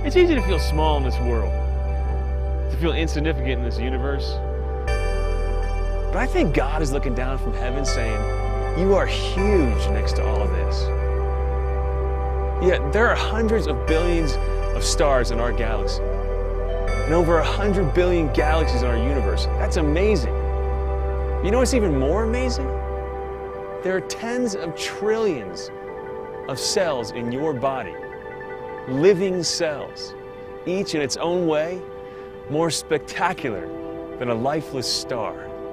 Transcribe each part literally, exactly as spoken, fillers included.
It's easy to feel small in this world, to feel insignificant in this universe. But I think God is looking down from heaven saying, you are huge next to all of this. Yet there are hundreds of billions of stars in our galaxy, and over a hundred billion galaxies in our universe. That's amazing. You know what's even more amazing? There are tens of trillions of cells in your body, living cells, each in its own way more spectacular than a lifeless star,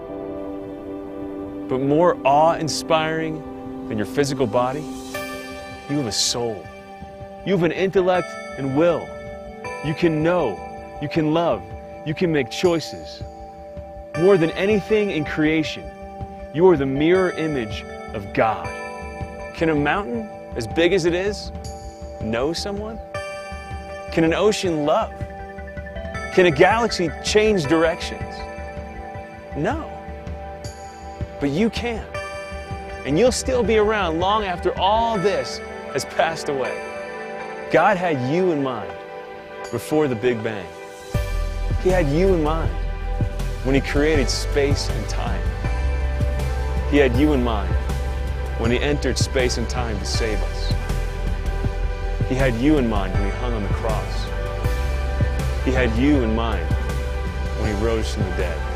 but more awe-inspiring than your physical body. You have a soul. You have an intellect and will. You can know, you can love, you can make choices. More than anything in creation, you are the mirror image of God. Can a mountain, as big as it is, know someone? Can an ocean love? Can a galaxy change directions? No. But you can. And you'll still be around long after all this has passed away. God had you in mind before the Big Bang. He had you in mind when He created space and time. He had you in mind when He entered space and time to save us. He had you in mind when He hung on the cross. He had you in mind when He rose from the dead.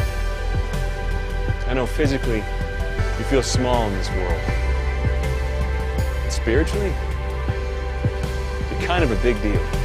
I know physically you feel small in this world. But spiritually, you're kind of a big deal.